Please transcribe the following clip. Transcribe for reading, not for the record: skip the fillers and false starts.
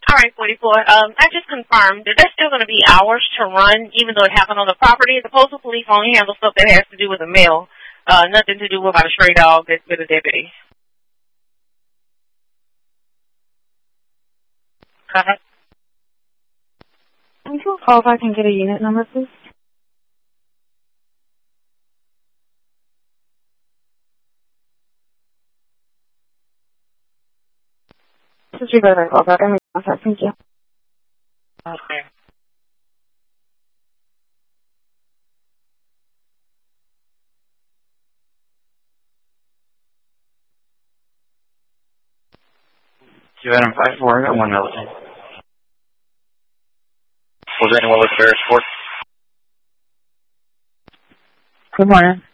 All right, 44. I just confirmed that there's still going to be hours to run, even though it happened on the property. The postal police only handle stuff that has to do with the mail, nothing to do about a stray dog that's with a deputy. Okay. Can you call if I can get a unit number, please? This is your call back. Thank you. Okay. Two Adam 5-4, I got one militant. Was anyone with Ferris Ford? Good morning.